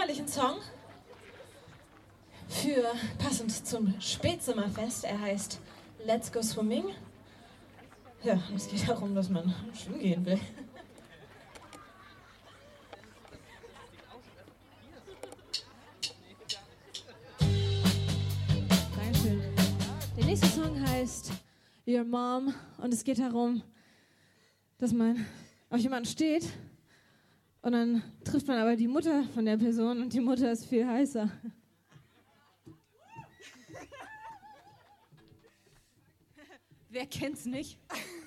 herrlichen Song für passend zum Spätsommerfest. Er heißt Let's Go Swimming. Ja, und es geht darum, dass man schwimmen gehen will. Dankeschön. Der nächste Song heißt Your Mom und es geht darum, dass man auf jemanden steht und dann trifft man aber die Mutter von der Person und die Mutter ist viel heißer. Wer kennt's nicht?